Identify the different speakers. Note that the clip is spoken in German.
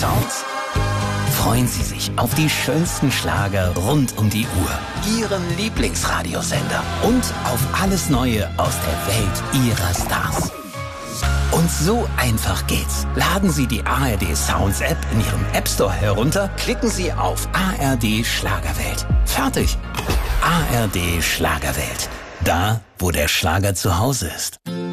Speaker 1: Sounds? Freuen Sie sich auf die schönsten Schlager rund um die Uhr, Ihren Lieblingsradiosender und auf alles Neue aus der Welt Ihrer Stars. Und so einfach geht's. Laden Sie die ARD Sounds App in Ihrem App Store herunter, klicken Sie auf ARD Schlagerwelt. Fertig. ARD Schlagerwelt. Da, wo der Schlager zu Hause ist.